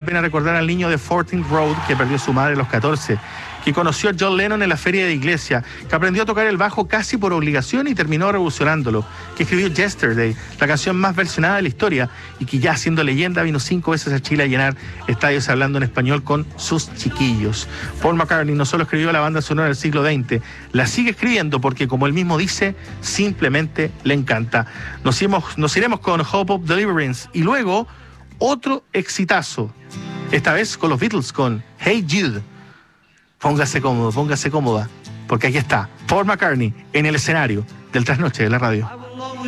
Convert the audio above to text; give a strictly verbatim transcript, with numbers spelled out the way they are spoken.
pena recordar al niño de fourteenth Road que perdió a su madre a los catorce, que conoció a John Lennon en la feria de iglesia, que aprendió a tocar el bajo casi por obligación y terminó revolucionándolo, que escribió Yesterday, la canción más versionada de la historia, y que ya siendo leyenda vino cinco veces a Chile a llenar estadios hablando en español con sus chiquillos. Paul McCartney no solo escribió la banda sonora del siglo veinte, la sigue escribiendo porque, como él mismo dice, simplemente le encanta. Nos iremos, nos iremos con Hope of Deliverance y luego otro exitazo, esta vez con los Beatles, con Hey Jude. Póngase cómodo, póngase cómoda, porque aquí está Paul McCartney en el escenario del Trasnoche de la radio.